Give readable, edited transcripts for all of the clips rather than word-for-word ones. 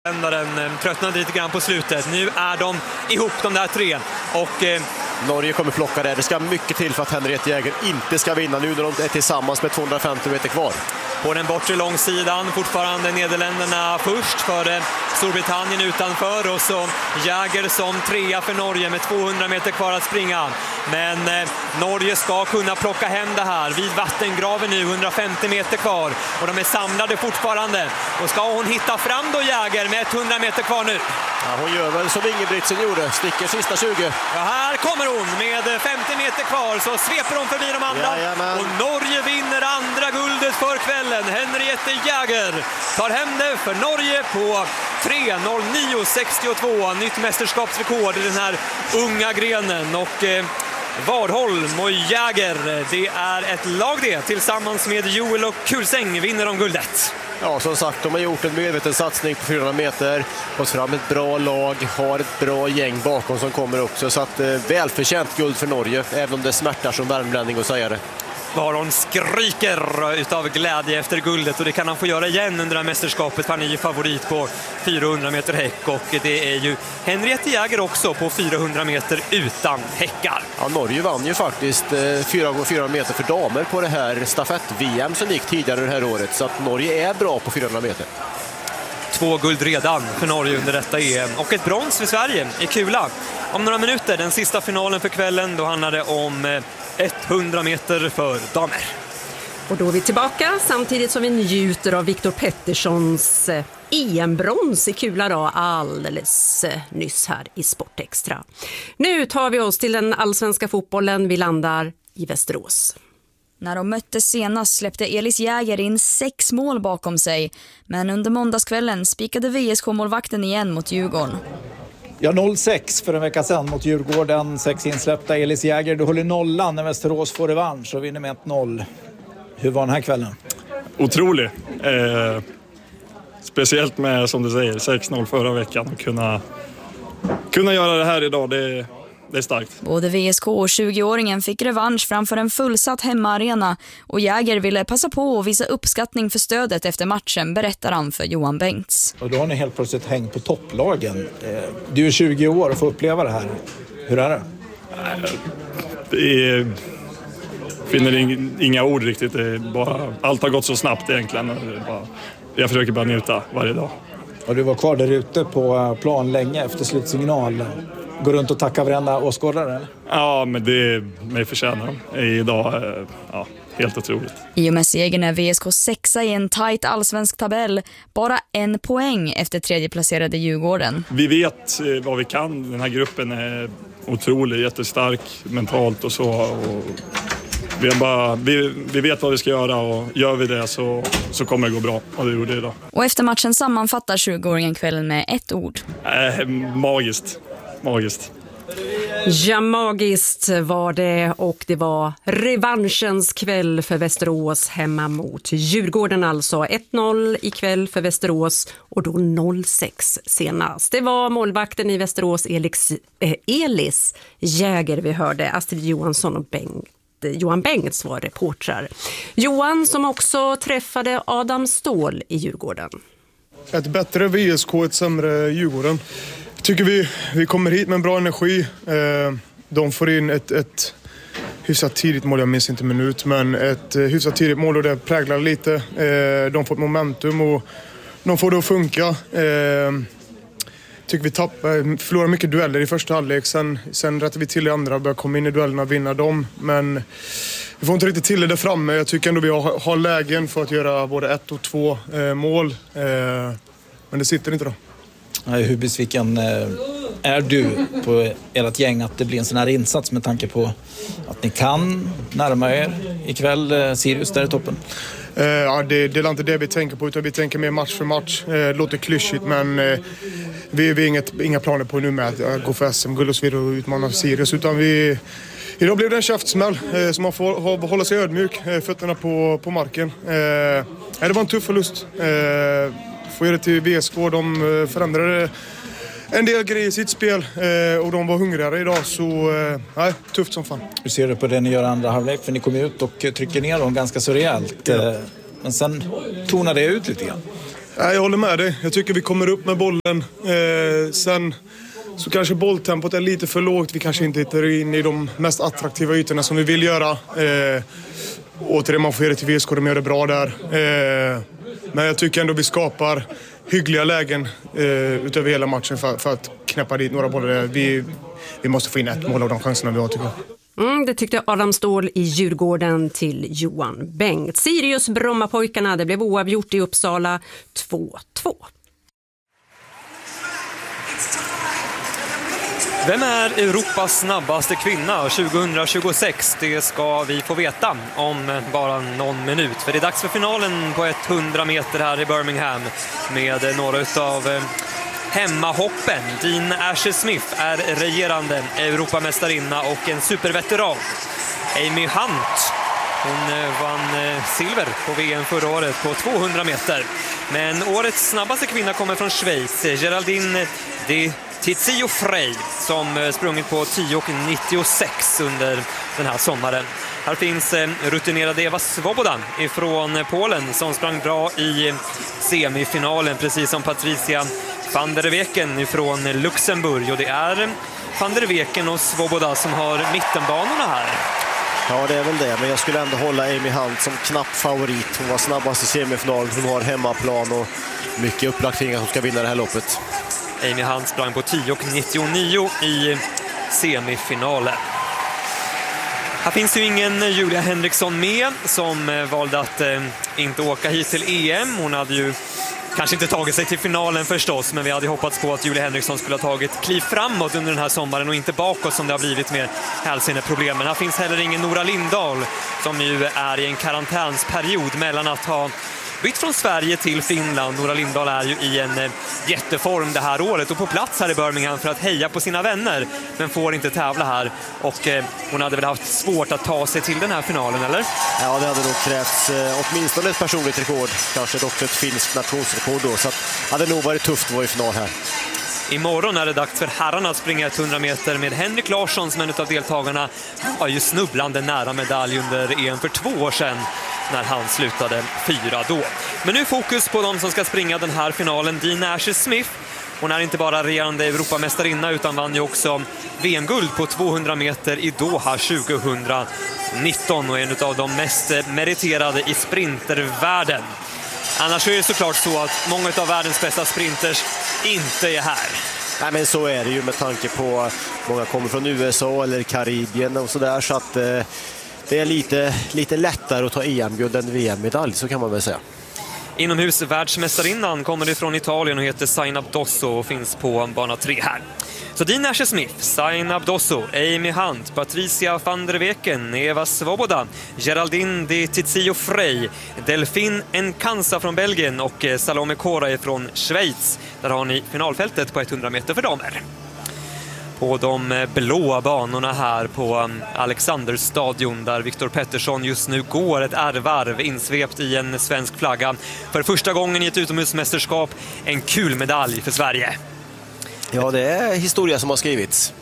Den tröttnade lite grann på slutet. Nu är de ihop, de där tre. Och Norge kommer plocka det. Det ska mycket till för att Henriette Jäger inte ska vinna nu när de är tillsammans med 250 meter kvar. På den bortre långsidan fortfarande Nederländerna först, för Storbritannien utanför, och så Jäger som trea för Norge med 200 meter kvar att springa. Men Norge ska kunna plocka hem det här vid vattengraven nu, 150 meter kvar, och de är samlade fortfarande. Och ska hon hitta fram då, Jäger, med 100 meter kvar nu? Ja, hon gör väl som Ingebrigtsen gjorde, sticker sista 20. Ja, här kommer hon med 50 meter kvar, så sveper hon förbi de andra. Jajamän. Och Norge vinner andra guldet för kvällen. Henriette Jäger tar hem det för Norge på 3:09,62. Nytt mästerskapsrekord i den här unga grenen. Och Warholm och Jäger, det är ett lag det, tillsammans med Joel och Kulsäng, vinner de guldet. Ja, som sagt, de har gjort en medveten satsning på 400 meter. Fått fram ett bra lag, har ett bra gäng bakom som kommer också. Så att välförtjänt guld för Norge, även om det smärtar som värmlänning att säga det. Warholm skriker utav glädje efter guldet, och det kan han få göra igen under det här mästerskapet. Han är ju favorit på 400 meter häck, och det är ju Henriette Jäger också på 400 meter utan häckar. Ja, Norge vann ju faktiskt 4x400 meter för damer på det här stafett-VM som gick tidigare det här året, så att Norge är bra på 400 meter. 2 guld redan för Norge under detta EM, och ett brons för Sverige i kula. Om några minuter, den sista finalen för kvällen, då handlar det om 100 meter för damer. Och då är vi tillbaka samtidigt som vi njuter av Viktor Petterssons EM-brons i kula då, alldeles nyss här i Sportextra. Nu tar vi oss till den allsvenska fotbollen. Vi landar i Västerås. När de möttes senast släppte Elis Jäger in 6 mål bakom sig. Men under måndagskvällen spikade VSK-målvakten igen mot Djurgården. Ja, 0-6 för en vecka sedan mot Djurgården. 6 insläppta. Elis Jäger, du håller nollan när Västerås får revansch och vinner med 1-0. Hur var den här kvällen? Otrolig. Speciellt med, som du säger, 6-0 förra veckan. Och kunna göra det här idag, det är starkt. Både VSK och 20-åringen fick revansch framför en fullsatt hemmaarena, och Jäger ville passa på att visa uppskattning för stödet efter matchen, berättar han för Johan Bengts. Och då har ni helt plötsligt hängt på topplagen. Du är 20 år och får uppleva det här. Hur är det? Det finner inga ord riktigt. Det är bara, allt har gått så snabbt egentligen. Jag försöker bara njuta varje dag. Och du var kvar där ute på plan länge efter slutsignal. Går runt och tackar varenda åskådare? Ja, men det är mig förtjänar idag. Ja, helt otroligt. I och med segern är VSK 6 i en tajt allsvensk tabell. Bara 1 poäng efter tredjeplacerade Djurgården. Vi vet vad vi kan. Den här gruppen är otrolig, jättestark mentalt och så. Och vi vet vad vi ska göra, och gör vi det så kommer det gå bra, och det gjorde det idag. Och efter matchen sammanfattar 20-åringen kvällen med ett ord. Magiskt. Ja, magiskt var det, och det var revanschens kväll för Västerås hemma mot Djurgården alltså. 1-0 ikväll för Västerås, och då 0-6 senast. Det var målvakten i Västerås Elis Jäger vi hörde. Astrid Johansson och Johan Bengts var reportrar. Johan som också träffade Adam Ståhl i Djurgården. Ett bättre VSK, ett sämre Djurgården. Jag tycker vi kommer hit med en bra energi. De får in ett hyfsat tidigt mål, jag minns inte minut, men ett hyfsat tidigt mål, och det präglar lite. De får ett momentum och de får det att funka. Tycker vi förlorar mycket dueller i första halvlek. Sen rättar vi till i andra, börjar komma in i duellerna och vinna dem. Men vi får inte riktigt till det där framme. Jag tycker ändå vi har lägen för att göra både 1 och 2 mål. Men det sitter inte då. Hur besviken är du på ert gäng att det blir en sån här insats, med tanke på att ni kan närma er ikväll Sirius där i toppen? Ja, det är inte det vi tänker på, utan vi tänker mer match för match. Det låter klyschigt, men vi har inga planer på nu med att gå för SM-guld och så vidare och utmana Sirius, utan idag blev det en käftsmäll, så man får hålla sig ödmjuk, fötterna på marken. Det var en tuff förlust. Får göra det till VSK, de förändrade en del grejer i sitt spel, och de var hungrigare idag, så tufft som fan. Hur ser du på det ni gör andra halvlek? För ni kommer ut och trycker ner dem ganska så rejält. Men sen tonar det ut lite grann. Jag håller med dig. Jag tycker vi kommer upp med bollen. Sen så kanske bolltempot är lite för lågt. Vi kanske inte hittar in i de mest attraktiva ytorna som vi vill göra. Återigen, man får göra det till VSK, de gör det bra där. Men jag tycker ändå vi skapar hyggliga lägen utöver hela matchen för att knäppa dit några bollar. Vi måste få in ett mål av de chanserna vi har, tycker jag. Det tyckte Adam Ståhl i Djurgården till Johan Bengt. Sirius Brommapojkarna, det blev oavgjort i Uppsala 2-2. Vem är Europas snabbaste kvinna 2026? Det ska vi få veta om bara någon minut. För det är dags för finalen på 100 meter här i Birmingham med några av hemmahoppen. Dean Asher-Smith är regerande Europamästarinna och en superveteran. Amy Hunt, hon vann silver på VM förra året på 200 meter. Men årets snabbaste kvinna kommer från Schweiz, Geraldine de Tizio Frey, som sprungit på 10,96 under den här sommaren. Här finns rutinerade Eva Svoboda ifrån Polen som sprang bra i semifinalen, precis som Patricia van der Weken ifrån Luxemburg. Och det är van der Weken och Svoboda som har mittenbanorna här. Ja, det är väl det, men jag skulle ändå hålla Amy Hunt som knapp favorit. Hon var snabbast i semifinalen, hon har hemmaplan och mycket upplagt kring att hon ska vinna det här loppet. Amy Hunt sprang på 10,99 i semifinalen. Här finns ju ingen Julia Henriksson med, som valde att inte åka hit till EM. Hon hade ju kanske inte tagit sig till finalen förstås, men vi hade hoppats på att Julia Henriksson skulle ha tagit kliv framåt under den här sommaren och inte bakåt som det har blivit med hälseneproblemen. Här finns heller ingen Nora Lindahl, som ju är i en karantänsperiod mellan att ha bytt från Sverige till Finland. Nora Lindahl är ju i en jätteform det här året och på plats här i Birmingham för att heja på sina vänner, men får inte tävla här. Och hon hade väl haft svårt att ta sig till den här finalen, eller? Ja, det hade nog krävts åtminstone ett personligt rekord, kanske också ett finskt nationsrekord då, så att det hade nog varit tufft att vara i final här. Imorgon är det dags för herrarna att springa 100 meter med Henrik Larsson som en av deltagarna. Han var ju snubblande nära medalj under EM för 2 år sedan när han slutade 4 då. Men nu fokus på de som ska springa den här finalen. Dean Asher-Smith, hon är inte bara regerande Europamästarinna utan vann ju också VM-guld på 200 meter i Doha 2019 och är en av de mest meriterade i sprintervärlden. Annars är det såklart så att många av världens bästa sprinters inte är här. Nej, men så är det ju med tanke på att många kommer från USA eller Karibien och sådär, så att det är lite lättare att ta EM-guld än VM-medalj, så kan man väl säga. Inomhus världsmästarinnan kommer ifrån Italien och heter Zainab Dosso och finns på bana 3 här. Så Dean Asher-Smith, Zainab Dosso, Amy Hunt, Patricia van der Weken, Eva Svoboda, Geraldine de Tizio Frey, Delphine Nkansa från Belgien och Salome Kora från Schweiz. Där har ni finalfältet på 100 meter för damer. På de blåa banorna här på Alexanderstadion, där Viktor Pettersson just nu går ett ärvarv insvept i en svensk flagga. För första gången i ett utomhusmästerskap, en kul medalj för Sverige. Ja, det är historia som har skrivits.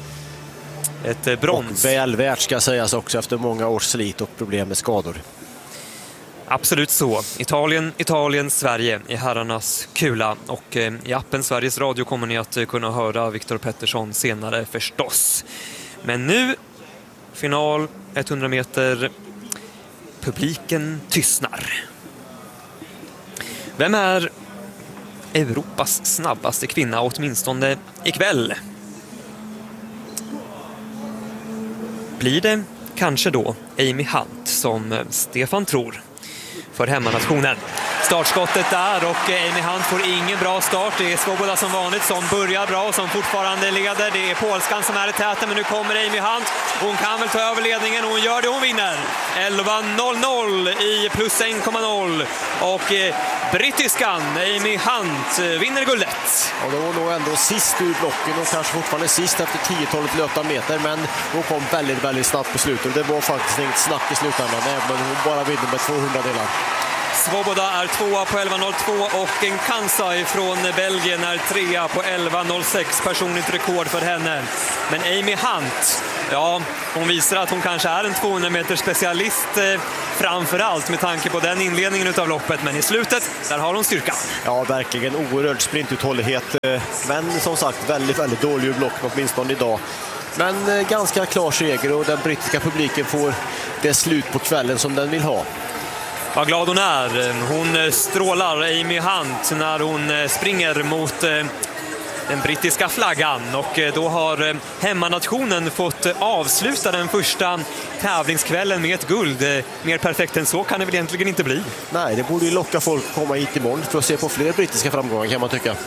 Ett brons. Och väl värt ska sägas också efter många års slit och problem med skador. Absolut så. Italien, Sverige i herrarnas kula. Och i appen Sveriges Radio kommer ni att kunna höra Viktor Pettersson senare förstås. Men nu, final 100 meter. Publiken tystnar. Vem är Europas snabbaste kvinna, åtminstone ikväll? Blir det kanske då Amy Hunt som Stefan tror för hemmanationen. Startskottet där och Amy Hunt får ingen bra start. Det är Svoboda som vanligt som börjar bra och som fortfarande leder. Det är polskan som är i täten, men nu kommer Amy Hunt. Hon kan väl ta över ledningen och hon gör det, hon vinner. 11.00 i plus 1,0 och brittiskan Amy Hunt vinner guldet. Och då var hon nog ändå sist ur blocken och kanske fortfarande sist efter 10-12 löpta meter, men hon kom väldigt snabbt på slutet. Det var faktiskt inget snack i slutändan, även om hon bara vinner med 200 delar. Svoboda är 2 på 11.02 och en Kansai från Belgien är 3 på 11.06. Personligt rekord för henne. Men Amy Hunt, ja, hon visar att hon kanske är en 200 meter specialist framför allt med tanke på den inledningen av loppet. Men i slutet, där har hon styrka. Ja, verkligen oerhörd sprintuthållighet. Men som sagt, väldigt, väldigt dålig block åtminstone idag. Men ganska klar seger och den brittiska publiken får det slut på kvällen som den vill ha. Vad glad hon är. Hon strålar, Amy Hunt, när hon springer mot den brittiska flaggan. Och då har hemmanationen fått avsluta den första tävlingskvällen med ett guld. Mer perfekt än så kan det väl egentligen inte bli. Nej, det borde ju locka folk att komma hit imorgon för att se på fler brittiska framgångar, kan man tycka.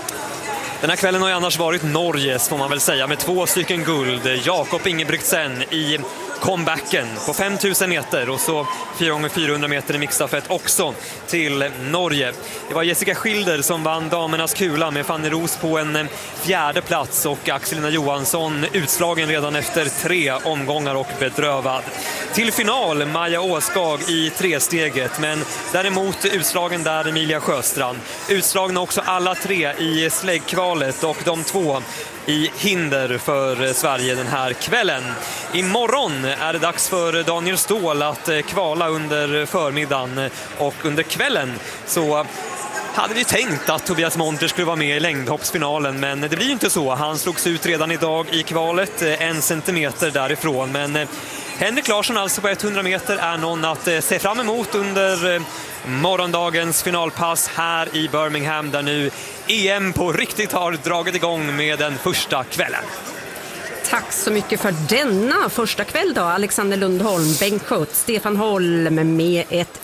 Den här kvällen har ju annars varit Norges, får man väl säga, med 2 stycken guld. Jakob Ingebrigtsen i comebacken på 5000 meter och så 4x400 meter i mixstafett också till Norge. Det var Jessica Schilder som vann damernas kula med Fanny Ros på en 4:e plats och Axelina Johansson utslagen redan efter 3 omgångar och bedrövad. Till final Maja Åskag i 3-steget, men däremot utslagen där Emilia Sjöstrand. Utslagna också alla 3 i släggkvalet och de 2 i hinder för Sverige den här kvällen. Imorgon är det dags för Daniel Ståhl att kvala under förmiddagen och under kvällen så hade vi tänkt att Tobias Monter skulle vara med i längdhoppsfinalen, men det blir ju inte så. Han slogs ut redan idag i kvalet, 1 centimeter därifrån, men Henrik Larsson alltså på 100 meter är någon att se fram emot under morgondagens finalpass här i Birmingham där nu EM på riktigt har dragit igång med den första kvällen. Tack så mycket för denna första kväll då. Alexander Lundholm, Bengt Schött, Stefan Holm med ett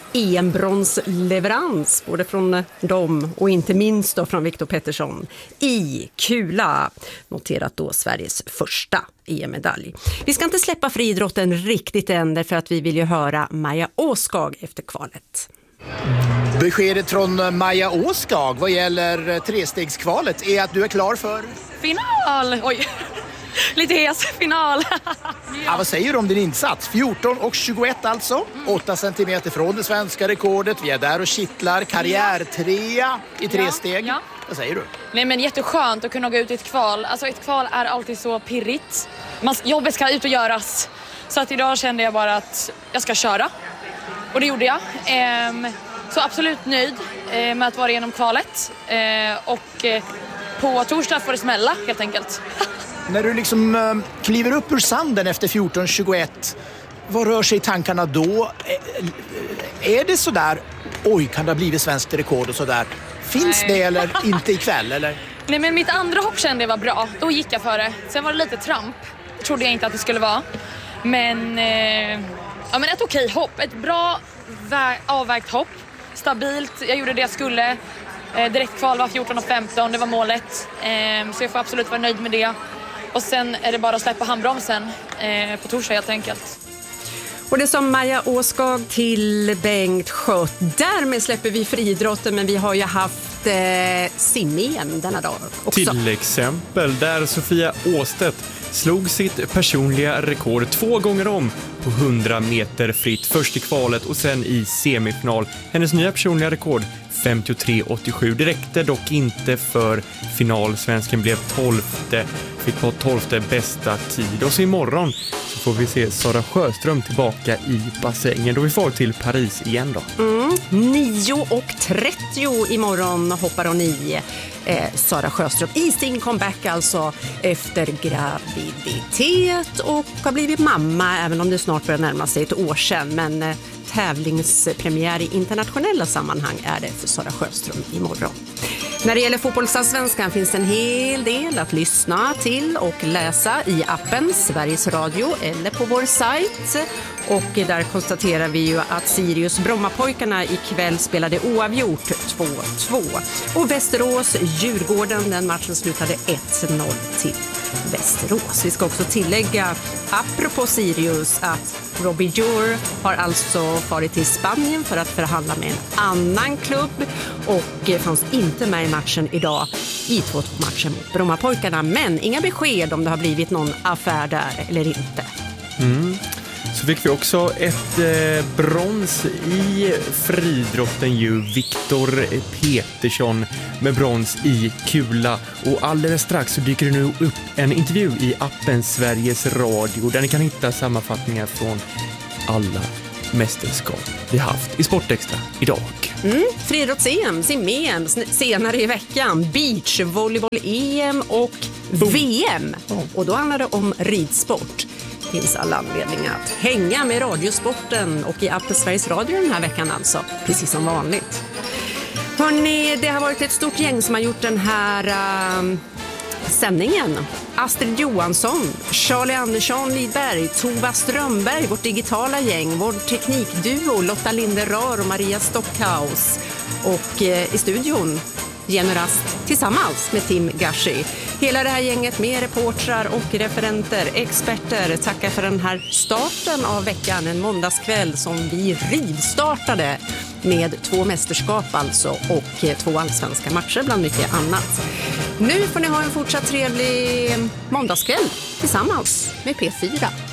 EM-bronsleverans både från dem och inte minst då från Viktor Pettersson i kula. Noterat då Sveriges första EM-medalj. Vi ska inte släppa friidrotten riktigt än därför att vi vill ju höra Maja Åskag efter kvalet. Beskedet från Maja Åskag vad gäller 3-stegskvalet är att du är klar för final. Oj. Lite hes final. Ja, vad säger du om din insats? 14,21 alltså. 8 centimeter från det svenska rekordet. Vi är där och kittlar. Karriärtrea i 3-steg. Ja. Vad säger du? Nej, men jätteskönt att kunna gå ut i ett kval. Alltså ett kval är alltid så pirrigt. Jobbet ska ut och göras. Så att idag kände jag bara att jag ska köra. Och det gjorde jag. Så absolut nöjd med att vara igenom kvalet. Och på torsdag får det smälla helt enkelt. När du liksom kliver upp ur sanden efter 14,21, vad rör sig i tankarna då? Är det sådär, oj, kan det ha blivit svenskt rekord och sådär? Finns det eller inte ikväll, eller? Nej, men mitt andra hopp kände jag var bra. Då gick jag för det. Sen var det lite tramp. Trodde jag inte att det skulle vara. Men ett okej hopp. Ett bra avvägt hopp. Stabilt. Jag gjorde det jag skulle. Direkt kval var 14,15. Det var målet. Så jag får absolut vara nöjd med det. Och sen är det bara att släppa handbromsen på torsdag helt enkelt. Och det som Maja Åskag till Bengt Schött. Därmed släpper vi friidrotten, men vi har ju haft sim-EM denna dag också. Till exempel där Sofia Åstedt slog sitt personliga rekord 2 gånger om på 100 meter fritt. Först i kvalet och sen i semifinal. Hennes nya personliga rekord 53,87. Det räckte dock inte för final. Svensken blev 12:e. Fick på 12:e bästa tid. Och så imorgon så får vi se Sara Sjöström tillbaka i bassängen. Då vi får till Paris igen då. 9:30 imorgon hoppar hon i Sara Sjöström i sin comeback alltså efter graviditet och har blivit mamma, även om det snart börjar närma sig ett år sedan, men tävlingspremiär i internationella sammanhang är det för Sara Sjöström imorgon. När det gäller fotbollsallsvenskan finns en hel del att lyssna till och läsa i appen Sveriges Radio eller på vår sajt. Och där konstaterar vi ju att Sirius Brommapojkarna ikväll spelade oavgjort 2-2. Och Västerås-Djurgården, den matchen slutade 1-0 till Västerås. Vi ska också tillägga, apropå Sirius, att Robbie Jour har alltså farit till Spanien för att förhandla med en annan klubb och fanns inte med i matchen idag i 2-matchen mot Brommapojkarna. Men inga besked om det har blivit någon affär där eller inte. Så fick vi också ett brons i friidrotten ju. Viktor Petersson med brons i kula. Och alldeles strax så dyker det nu upp en intervju i appen Sveriges Radio där ni kan hitta sammanfattningar från alla mästerskap vi haft i Sportextra idag. Friidrotts-EM, sim-EM senare i veckan, beachvolleyboll-EM och VM. Och då handlar det om ridsport. Det finns alla anledningar att hänga med radiosporten och i appen Sveriges Radio den här veckan alltså, precis som vanligt. Hörrni, det har varit ett stort gäng som har gjort den här sändningen. Astrid Johansson, Charlie Andersson Lidberg, Tova Strömberg, vårt digitala gäng, vår teknikduo Lotta Linderar och Maria Stockhaus. Och i studion Jenny Rast tillsammans med Tim Gashi. Hela det här gänget med reportrar och referenter, experter tackar för den här starten av veckan, en måndagskväll som vi rivstartade med 2 mästerskap alltså och 2 allsvenska matcher bland mycket annat. Nu får ni ha en fortsatt trevlig måndagskväll tillsammans med P4.